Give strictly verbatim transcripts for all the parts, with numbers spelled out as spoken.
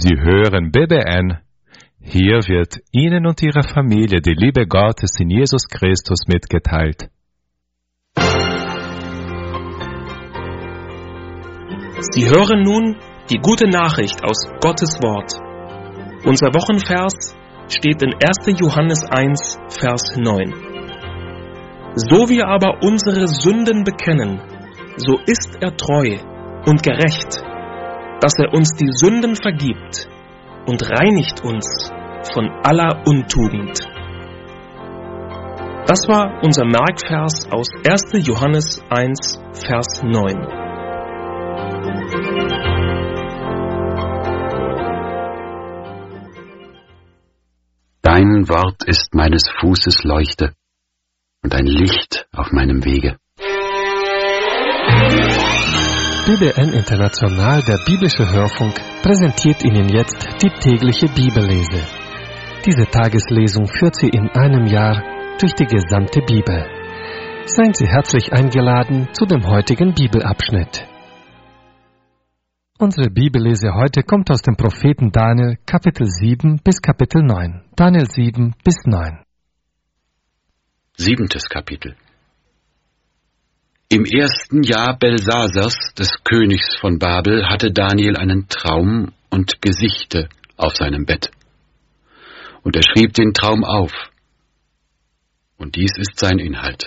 Sie hören B B N. Hier wird Ihnen und Ihrer Familie die Liebe Gottes in Jesus Christus mitgeteilt. Sie hören nun die gute Nachricht aus Gottes Wort. Unser Wochenvers steht in erster Johannes eins, Vers neun. So wir aber unsere Sünden bekennen, so ist er treu und gerecht, dass er uns die Sünden vergibt und reinigt uns von aller Untugend. Das war unser Merkvers aus erster Johannes eins, Vers neun. Dein Wort ist meines Fußes Leuchte und ein Licht auf meinem Wege. B B N International, der biblische Hörfunk, präsentiert Ihnen jetzt die tägliche Bibellese. Diese Tageslesung führt Sie in einem Jahr durch die gesamte Bibel. Seien Sie herzlich eingeladen zu dem heutigen Bibelabschnitt. Unsere Bibellese heute kommt aus dem Propheten Daniel, Kapitel sieben bis Kapitel neun. Daniel sieben bis neun. Siebentes Kapitel. Im ersten Jahr Belsasers, des Königs von Babel, hatte Daniel einen Traum und Gesichte auf seinem Bett. Und er schrieb den Traum auf. Und dies ist sein Inhalt.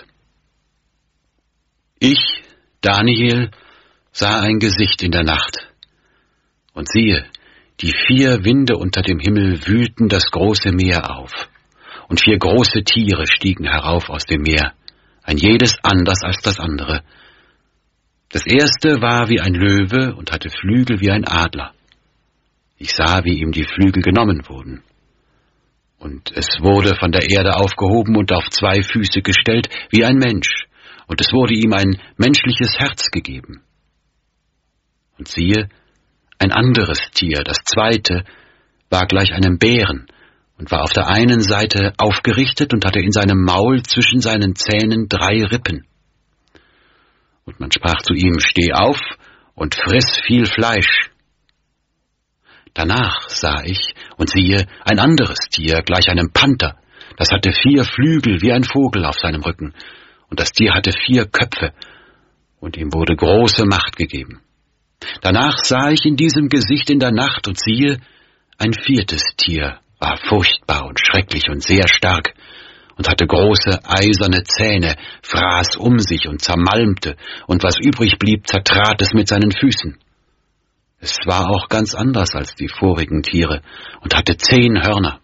Ich, Daniel, sah ein Gesicht in der Nacht. Und siehe, die vier Winde unter dem Himmel wühlten das große Meer auf. Und vier große Tiere stiegen herauf aus dem Meer, ein jedes anders als das andere. Das erste war wie ein Löwe und hatte Flügel wie ein Adler. Ich sah, wie ihm die Flügel genommen wurden. Und es wurde von der Erde aufgehoben und auf zwei Füße gestellt, wie ein Mensch, und es wurde ihm ein menschliches Herz gegeben. Und siehe, ein anderes Tier, das zweite, war gleich einem Bären und war auf der einen Seite aufgerichtet und hatte in seinem Maul zwischen seinen Zähnen drei Rippen. Und man sprach zu ihm, steh auf und friss viel Fleisch. Danach sah ich, und siehe, ein anderes Tier, gleich einem Panther, das hatte vier Flügel wie ein Vogel auf seinem Rücken, und das Tier hatte vier Köpfe, und ihm wurde große Macht gegeben. Danach sah ich in diesem Gesicht in der Nacht, und siehe, ein viertes Tier, war furchtbar und schrecklich und sehr stark und hatte große eiserne Zähne, fraß um sich und zermalmte, und was übrig blieb, zertrat es mit seinen Füßen. Es war auch ganz anders als die vorigen Tiere und hatte zehn Hörner.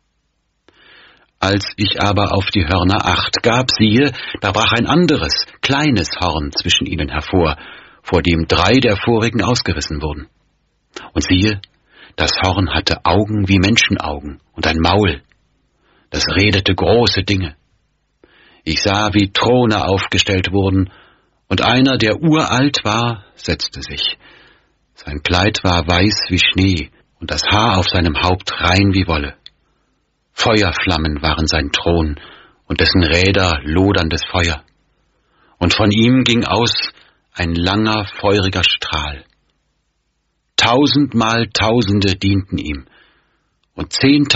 Als ich aber auf die Hörner acht gab, siehe, da brach ein anderes, kleines Horn zwischen ihnen hervor, vor dem drei der vorigen ausgerissen wurden. Und siehe, das Horn hatte Augen wie Menschenaugen und ein Maul. Das redete große Dinge. Ich sah, wie Throne aufgestellt wurden, und einer, der uralt war, setzte sich. Sein Kleid war weiß wie Schnee, und das Haar auf seinem Haupt rein wie Wolle. Feuerflammen waren sein Thron, und dessen Räder loderndes Feuer. Und von ihm ging aus ein langer, feuriger Strahl. Tausendmal Tausende dienten ihm, und zehntausend